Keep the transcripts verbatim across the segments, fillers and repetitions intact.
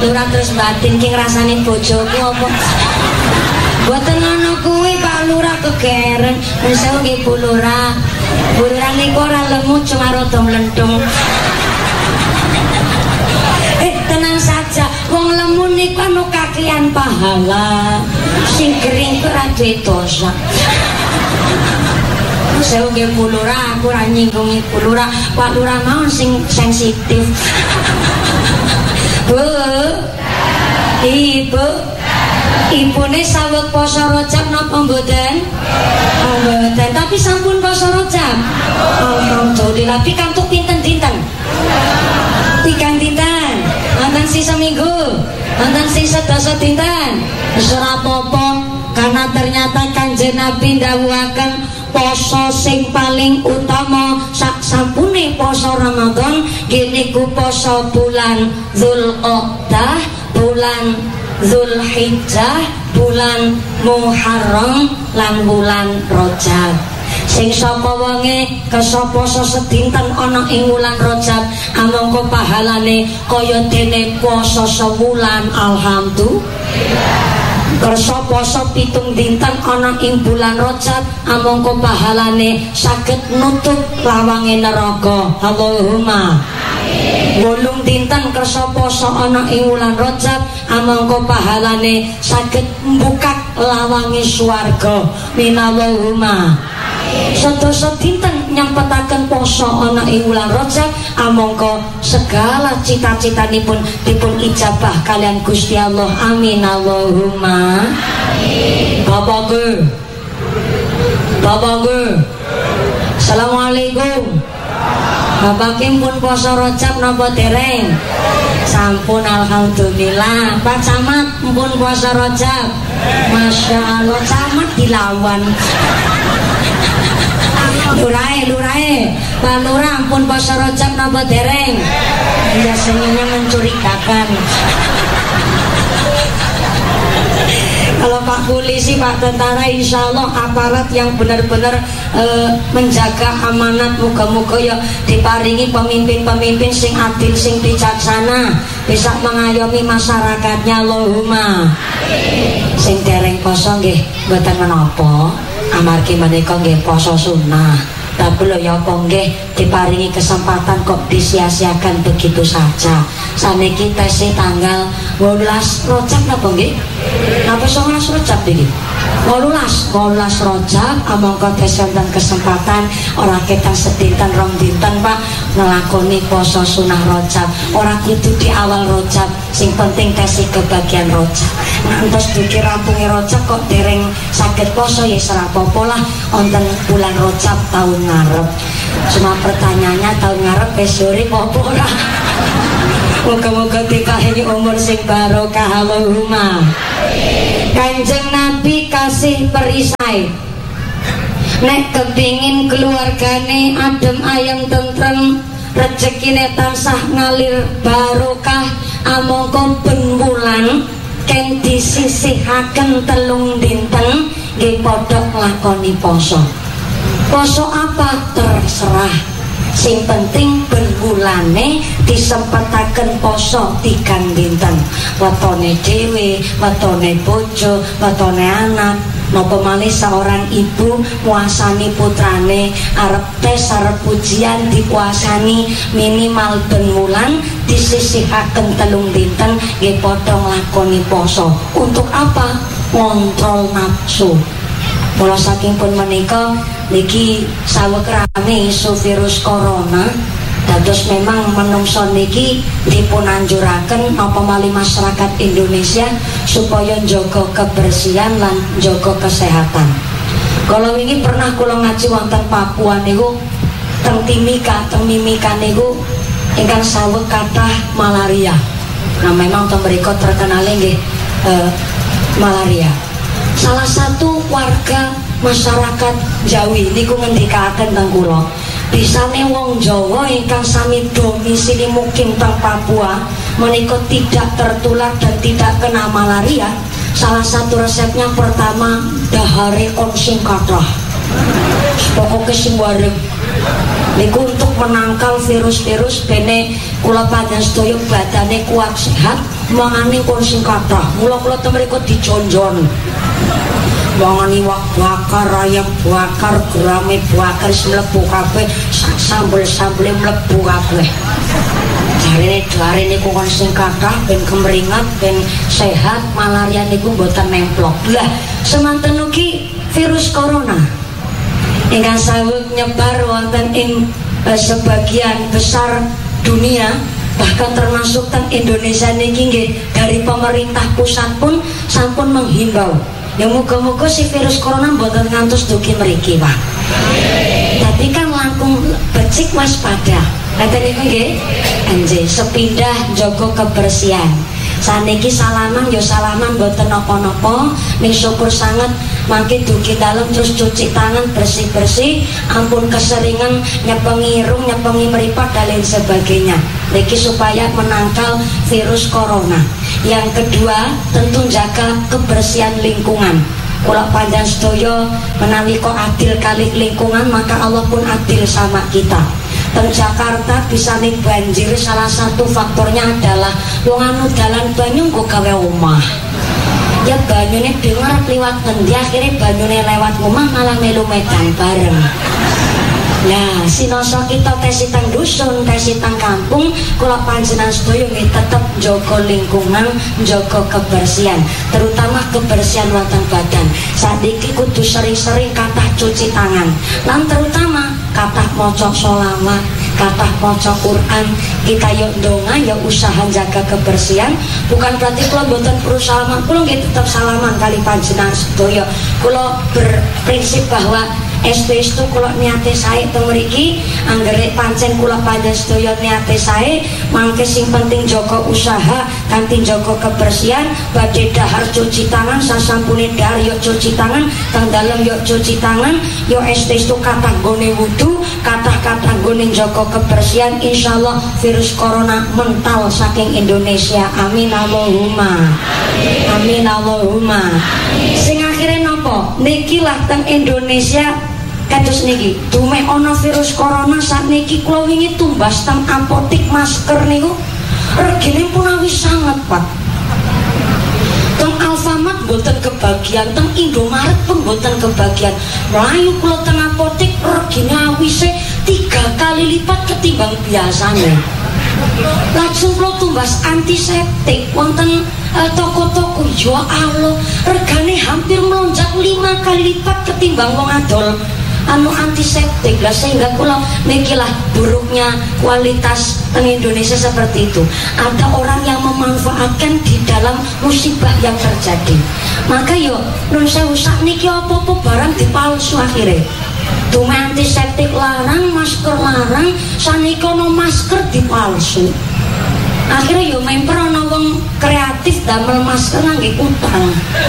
Lurah terus batin ki ngrasani bojoku apa? Mboten ngono kuwi Pak Lurah kegeren. Nuwun sewu nggih Bu Lurah. Bu Lurah niku ora lemu cuma rada mlentung. Eh tenang saja, wong lemu niku anu kakian pahala. Sing kering ku ora duwe dosa. Saya nggih Bu Lurah, aku ora nyinggung Bu Lurah. Pak Lurah mau sing sensitif. Bu, Ibu, Ibune saweg poso Rajab napa mboten? Oh, mboten, tapi sampun poso Rajab. Alhamdulillah, pikantuk pinten dinten? Tigang dinten. Wonten sing seminggu, wonten sing sedasa dinten. Wis ora apa-apa, karena ternyata Kanjeng Nabi ndhawuhaken poso sing paling utama sak sampune poso Ramadan gini ku poso bulan Zulqa'dah, bulan Zulhijjah, bulan Muharram lan bulan Rajab. Sing sapa wonge kesoposo sedinten ana ing wulan Rajab amangka pahalane kaya dene poso sewulan. Alhamdulillah. Kersa poso pitung dinten ana ing bulan Rajab amangka pahalane saged nutup lawange neraka. Allahumma amin. Wolung dinten kersa poso ana ing wulan Rajab amangka pahalane saged mbukak lawange swarga. Minallahumma amin. Sedasa dinten nyampetaken poso ana ing wulan Rajab amangka segala cita-citanipun dipun ijabah kalian Gusti Allah. Amin Allahumma amin. Bapakku Bapakku Assalamualaikum. Bapak pun poso Rajab napa dereng? Sampun alhamdulillah. Pak Camat pun poso Rajab. Masya Allah, Camat dilawan. Lurae, lurae, Pak Lurah pun poso Rajab napa dereng? Biasanya mencurigakan. Kalau Pak Polisi, Pak Tentara, insya Allah aparat yang benar-benar e, menjaga amanat, moga-moga ya diparingi pemimpin-pemimpin sing adil, sing bijaksana, bisa mengayomi masyarakatnya. Allahumma amin. Sing dereng poso nggih mboten menapa, amargi menika nggih poso sunah. Tapi lho ya apa nggih diparingi kesempatan kok disia-siakan begitu saja. Saniki tesih tanggal wolulas Rajab napa nggih? Napa songolas Rajab iki? wolulas wolulas Rajab amangka kesempatan kesempatan ora ketang sedinten rong dinten Pak nglakoni poso sunah Rajab. Ora kudu di awal Rajab, sing penting tesih kebagian Rajab. Ngantos dugi rampunge Rajab kok dereng saged poso ya ora apa-apa lah wonten bulan Rajab tahun ngarep. Cuma pertanyaannya tahun ngarep wis urip apa ora? Moga-moga dikahengi umur sing barokah. Allahumma amin. Kanjeng Nabi kasih perisai nek kepingin keluargane adem ayem tentrem, rezekine tansah ngalir barokah, amangka ben wulan ken disisihaken telung dinten nggih padha nglakoni poso. Poso apa terserah, sing penting ben wulane disempetaken poso tigang dinten. Wetone dhewe, wetone bojo, wetone anak, napa malih seorang ibu muasani putrane arep tes arep ujian dipuasani minimal ben wulan disisihaken telung dinten nggih padha nglakoni poso. Untuk apa? Ngontrol nafsu. Mula saking pun menika niki saweg rame isu virus corona, dados memang menungso niki dipun anjuraken apa malih masyarakat Indonesia supaya njaga kebersihan lan njaga kesehatan. Kalau wingi pernah kula ngaji wonten Papua niku teng Timika, teng Mimika niku ingkang saweg kathah malaria. Nah memang teng mriku terkenal nggih eh, malaria. Salah satu warga masyarakat Jawi niku ngendikaken teng kula, bisane wong Jawa ingkang sami domisili mukim teng Papua menika tidak tertular dan tidak kena malaria. Salah satu resepnya pertama dahare konsing kathah. Pokoke sing wareg niku untuk menangkal virus-virus bene kula panjenengan sedaya badane kuat sehat. mangane kon sing kathah. Mula kula temriko dijonjon. Mangane wak bakar, ayam bakar, gerame bakar mlebu kabeh, sambel-sambele mlebu kabeh. Jarine dare niku kon sing kathah ben kemringat, ben sehat, malaria niku mboten nemplok. Lah, semanten ugi virus corona ingkang saweg nyebar wonten ing eh, sebagian besar dunia, bahkan termasuk teng Indonesia niki nggih dari pemerintah pusat pun sampun menghimbau. Ya muga-muga si virus corona mboten ngantos dugi mriki, Pak. Tapi kan langkung becik waspada. Ngaten niku nggih. Nggih, sepindah jaga kebersihan. Saniki salaman ya salaman mboten napa-napa, ning syukur sanget mangke dugi dalem terus cuci tangan bersih-bersih, ampun keseringan nyepengi irung, nyepengi mripat dan lain sebagainya. Niki supaya menangkal virus corona. Yang kedua, tentu jaga kebersihan lingkungan. Kula panjang sedaya menawi kok adil kali lingkungan, maka Allah pun adil sama kita. Teng Jakarta bisa nih banjir, salah satu faktornya adalah wong anu dalan banyu nggo gawe omah. Ya banyune dengar liwat ngendi, akhirnya banyune lewat omah malah melu medan bareng. Nah, sinoso kita tesi tang dusun, tesi tang kampung, kula panjenengan sedaya nggih tetep jaga lingkungan, jaga kebersihan, terutama kebersihan wonten badan. Saiki kudu sering-sering kathah cuci tangan. Lan terutama kathah maca sholawat, kathah maca Quran. Kita yuk ndonga, yuk usaha jaga kebersihan. Bukan berarti kula mboten perlu salaman, kula nggih tetep salaman kali panjenengan sedaya. Kula berprinsip bahwa S P S itu kula niate sae teng mriki, anggere pancen kula panjenengan sedaya niate sae, mangke sing penting jaga usaha kanthi jaga kebersihan, badhe dahar cuci tangan, sasampune dahar yo cuci tangan, teng dalem yo cuci tangan, yo S P S itu kathah gone wudu, kathah-kathah gone jaga kebersihan, insyaallah virus corona mental saking Indonesia. Amin Allahumma. Amin Allahumma. Sing akhire napa? Niki lah teng Indonesia kados niki, dume ana virus corona saat niki kula wingi tumbas teng apotik masker niku regine pun awis sangat, Pak. Teng Alfamart mboten kebagian, teng Indomaret pun mboten kebagian. Melayu kula teng apotik regine awise tiga kali lipat ketimbang biasanya. Langsung kula tumbas antiseptik wonten uh, toko-toko, ya Allah, regane hampir melonjak lima kali lipat ketimbang wong adol anu antiseptik. Lah sehingga kula nikilah buruknya kualitas teng Indonesia seperti itu. Ada orang yang memanfaatkan di dalam musibah yang terjadi. Maka yo nun sewu sakniki apa-apa barang dipalsu akhirnya. Dume antiseptik larang, masker larang, saniki ono masker dipalsu. Akhirnya yo memper ana wong kreatif damel masker ngangge utang.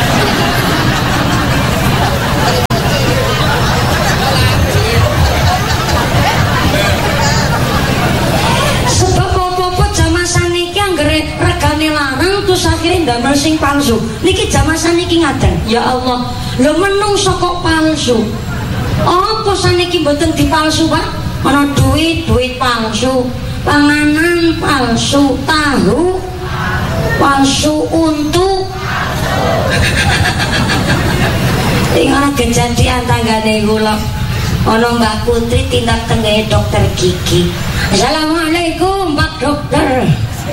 Regane larang terus akhirnya ndamel sing palsu. Niki jaman saniki ngaten. Ya Allah, lho menungso kok palsu. Apa saniki mboten dipalsu, Pak? Ana duit, duit palsu, panganan palsu, tahu palsu, untu. Tinggal kejadian tanggane kula. Ana Mbak Putri tindak tenggahe dokter gigi. Assalamualaikum, Pak Dokter.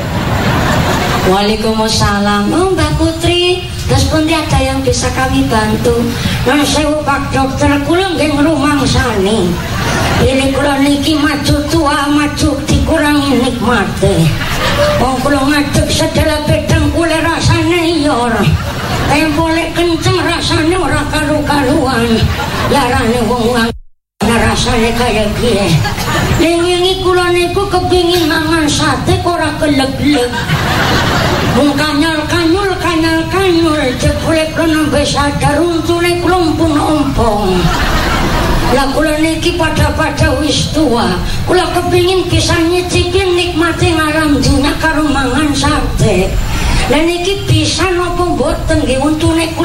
Waalaikumsalam. Oh Mbak Putri, terus pun ada yang bisa kami bantu? Nah sewu Pak Dokter, kula nggih ngrumangsani. Ini kula niki maju tua, maju dikurangi nikmate. Wong kula ngadeg sedala bedang kula rasane ya ora. Tempole kenceng rasane ora karu-karuan. Larane wong rasane kaya piye. Ning kula niku kepingin mangan sate kok ora gelek-gelek. Mung kanyol-kanyol kanyol-kanyol jebule kula nembe sadar untune kula pun ompong. Lah kula niki pada-pada wis tua. Kula kepingin bisa nyicipi nikmate ngalam dunya karo mangan sate. Lah niki bisa napa mboten nggih untune kula di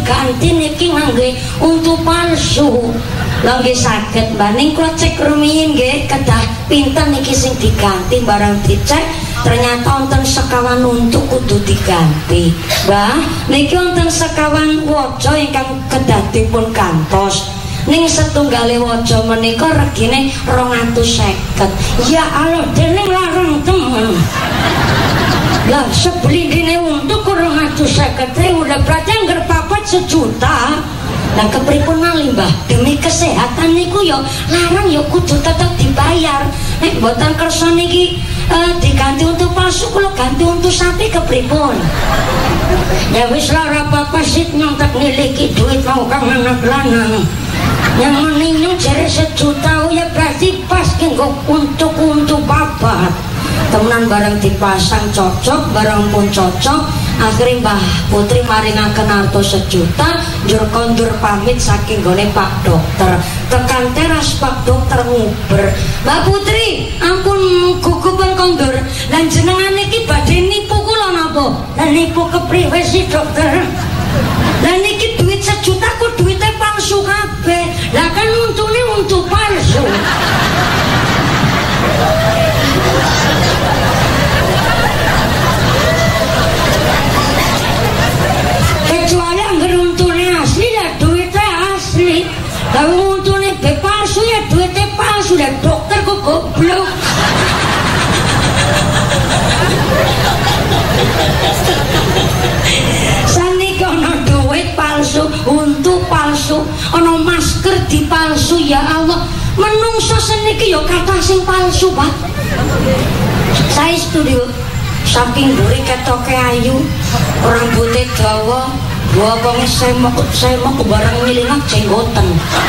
ganti niki ngangge untuk palsu. Lagi sakit baning kula cek rumiyin nggih kedah pinten niki sing diganti barang dicek ternyata wonten sekawan untuk kudu diganti. Mbah niki wonten sekawan waja ingkang kedah dipun gantos. Ning setunggale waja menika regine rong atus seket. Ya Allah dening larang temen. Lah seblindine untuk rong atus seket udah berarti anggar papat sejuta. Lah kepripun malih Mbah? Demi kesehatan niku ya larang ya kudu tetep dibayar. Nek mboten kersa niki uh, diganti untuk palsu kula ganti untuk sapi kepripun? Ya wis ora apa-apa sik nyontek niliki duit mau kang anak lanang. Yang meninyu jare sejuta ya berarti pas kanggo untuk-untuk babat. Temenan barang dipasang cocok, barang pun cocok. Akhirnya Mbah Putri maringaken harta sejuta, njur kondur pamit saking gone Pak Dokter. Tekan teras Pak Dokter nguber. Mbak Putri, ampun gugupan kondur. Lan jenengan iki badhe nipu kula napa? Lan nipu kepriwe si Dokter? Lan iki duit sejuta kok duitnya palsu kabeh. Lah kan untune untuk palsu. Kecuali anggar untune asli ya duitnya asli. Kalau untune be palsu ya duitnya palsu. Ya dokter kok goblok. Saniki ana duit palsu, untuk palsu, ana masker di palsu. Ya Allah, menungso seniki ya kathah sing palsu, Pak. Saya studio saking mburi ketoke ayu, rambutnya dawa, bokongnya semok-semok barang ngilingat jenggoten.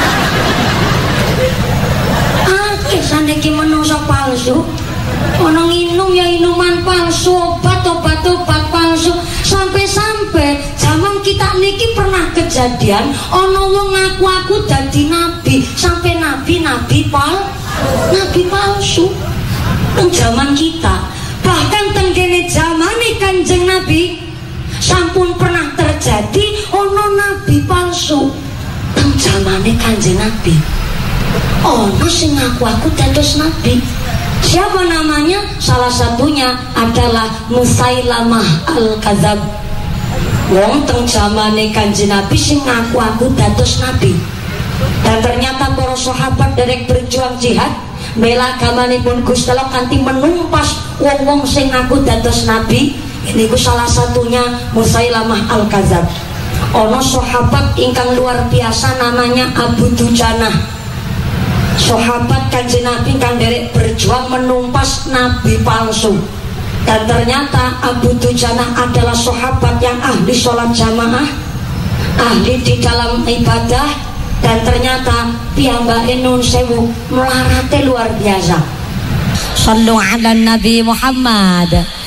Akeh saniki menungso palsu. Ana nginum ya inuman palsu, obat-obat palsu. Sampai-sampai zaman kita niki pernah kejadian ana wong ngaku-aku dadi nabi, sampai nabi-nabi pal nabi palsu. Nang zaman kita, bahkan tenggene zamane Kanjeng Nabi sampun pernah terjadi ana nabi palsu. Nang zamane Kanjeng Nabi ana sing ngaku-aku dados nabi. Siapa namanya? Salah satunya adalah Musailamah Al-Kadzab. Wong teng zamane Kanjeng Nabi sing ngaku-aku dados nabi. Dan ternyata para sahabat derek berjuang jihad bela agamanipun Gusti Allah kanthi menumpas wong-wong sing ngaku dados nabi. Ini ku salah satunya Musailamah Al-Kadzab. Ono sahabat ingkang luar biasa namanya Abu Dujanah. Sahabat Kanjeng Nabi kang derek berjuang menumpas nabi palsu. Dan ternyata Abu Dujanah adalah sahabat yang ahli sholat jamaah, ahli di dalam ibadah, dan ternyata piyambake nun sewu melarate luar biasa. Sallu ala Nabi Muhammad.